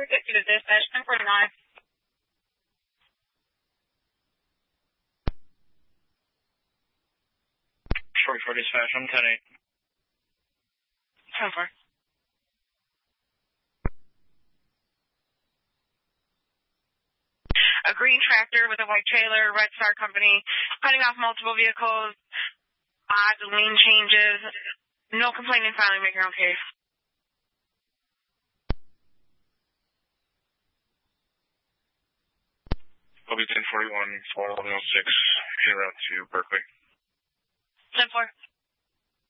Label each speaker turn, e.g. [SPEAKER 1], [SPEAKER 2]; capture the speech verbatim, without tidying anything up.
[SPEAKER 1] fifty to dispatch, ten forty-nine.
[SPEAKER 2] forty-four dispatch, I'm ten eight.
[SPEAKER 1] ten four. A green tractor with a white trailer, Red Star Company, cutting off multiple vehicles, odd lane changes, no complaining, filing, make your own case.
[SPEAKER 2] I'll be ten forty-one, four eleven oh six, en route to Berkeley.
[SPEAKER 1] ten four.